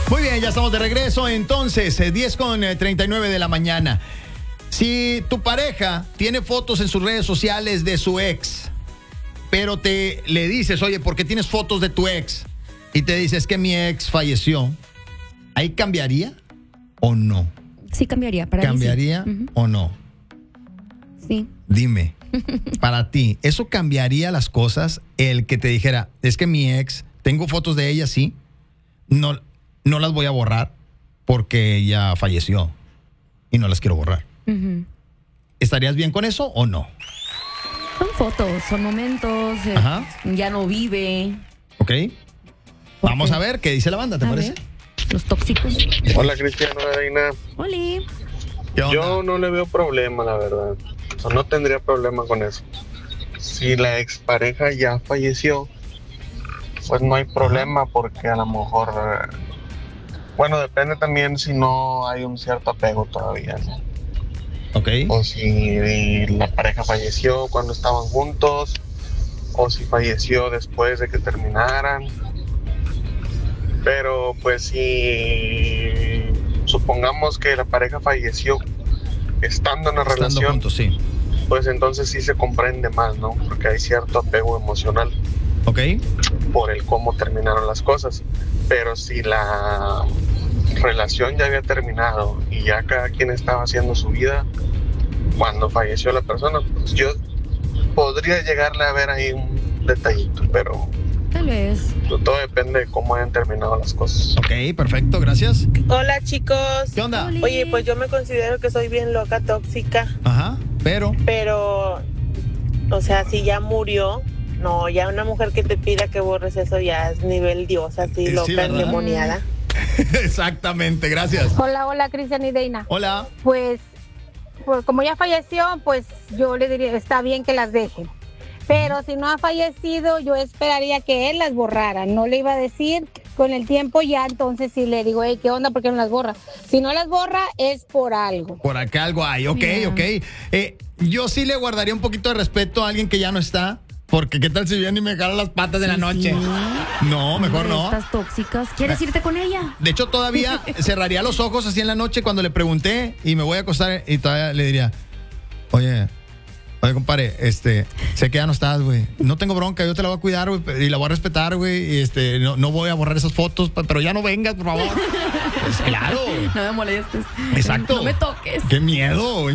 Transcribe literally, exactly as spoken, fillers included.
Muy bien, ya estamos de regreso. Entonces, eh, diez con treinta y nueve de la mañana. Si tu pareja tiene fotos en sus redes sociales de su ex, pero te le dices, oye, ¿por qué tienes fotos de tu ex? Y te dices, es que mi ex falleció. ¿Ahí cambiaría o no? Sí, cambiaría. Para ¿Cambiaría mí sí. o no? Sí. Dime, para ti, ¿eso cambiaría las cosas? El que te dijera, es que mi ex, tengo fotos de ella, sí, no, no las voy a borrar porque ella falleció y no las quiero borrar. Uh-huh. ¿Estarías bien con eso o no? Son fotos, son momentos, eh, ya no vive. Ok. Vamos a ver qué dice la banda, ¿te a parece? Ver. Los tóxicos. Hola, Cristiano, Reina. Oli. Yo no le veo problema, la verdad. O sea, no tendría problema con eso. Si la expareja ya falleció, pues no hay problema porque a lo mejor... Bueno, depende también si no hay un cierto apego todavía, ¿no? Ok. O si la pareja falleció cuando estaban juntos, o si falleció después de que terminaran. Pero pues si supongamos que la pareja falleció estando en la estando relación, juntos, sí. pues entonces sí se comprende más, ¿no? Porque hay cierto apego emocional. Ok. Por el cómo terminaron las cosas. Pero si la relación ya había terminado y ya cada quien estaba haciendo su vida cuando falleció la persona, pues yo podría llegarle a ver ahí un detallito, pero tal vez todo depende de cómo hayan terminado las cosas. Ok, perfecto, gracias. Hola, chicos. ¿Qué onda? Oli. Oye, pues yo me considero que soy bien loca, tóxica. Ajá, pero... Pero, o sea, si ya murió, no, ya una mujer que te pida que borres eso ya es nivel dios, así, Sí, loca, ¿verdad? endemoniada. Exactamente, gracias. Hola, hola, Cristian y Deina. Hola. Pues, pues, como ya falleció, pues yo le diría, está bien que las deje. Pero si no ha fallecido, yo esperaría que él las borrara. No le iba a decir con el tiempo ya, entonces sí le digo, hey, ¿qué onda? ¿Por qué no las borra? Si no las borra, es por algo. Por acá algo hay, ok, Yeah. ok. Eh, yo sí le guardaría un poquito de respeto a alguien que ya no está. Porque qué tal si viene y me jala las patas en la noche. Sí. No, mejor no. Estas tóxicas. ¿Quieres irte con ella? De hecho, todavía cerraría los ojos así en la noche cuando le pregunté y me voy a acostar y todavía le diría, oye, oye, compadre, este, sé que ya no estás, güey. No tengo bronca, yo te la voy a cuidar, güey, y la voy a respetar, güey. Y este, no, no voy a borrar esas fotos, pero ya no vengas, por favor. Pues claro. No me molestes. Exacto. No me toques. Qué miedo.